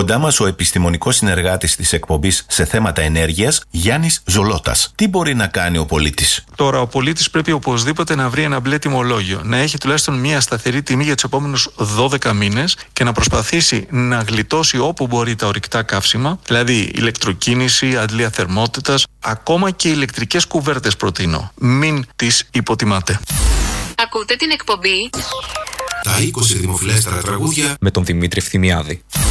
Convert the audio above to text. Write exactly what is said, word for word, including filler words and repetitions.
Κοντά μας ο επιστημονικός συνεργάτης της εκπομπής σε θέματα ενέργειας, Γιάννης Ζολώτας. Τι μπορεί να κάνει ο πολίτης? Τώρα, ο πολίτης πρέπει οπωσδήποτε να βρει ένα μπλε τιμολόγιο, να έχει τουλάχιστον μία σταθερή τιμή για τους επόμενους δώδεκα μήνες και να προσπαθήσει να γλιτώσει όπου μπορεί τα ορυκτά καύσιμα, δηλαδή ηλεκτροκίνηση, αντλία θερμότητας, ακόμα και ηλεκτρικές κουβέρτες προτείνω. Μην τις υποτιμάτε. Ακούτε την εκπομπή Τα είκοσι δημοφιλέστερα τραγούδια με τον Δημήτρη Φθιμιάδη.